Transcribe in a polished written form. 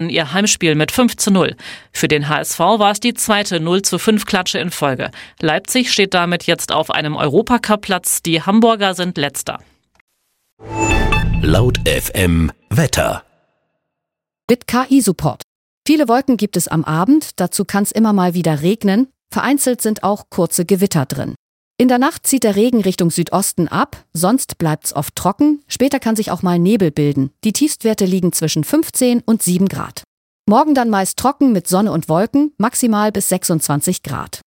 gewinnen ihr Heimspiel mit 5:0. Für den HSV war es die zweite 0:5 Klatsche in Folge. Leipzig steht damit jetzt auf einem Europacup-Platz. Die Hamburger sind Letzter. Laut FM Wetter. Mit KI-Support. Viele Wolken gibt es am Abend, dazu kann es immer mal wieder regnen. Vereinzelt sind auch kurze Gewitter drin. In der Nacht zieht der Regen Richtung Südosten ab, sonst bleibt's oft trocken. Später kann sich auch mal Nebel bilden. Die Tiefstwerte liegen zwischen 15 und 7 Grad. Morgen dann meist trocken mit Sonne und Wolken, maximal bis 26 Grad.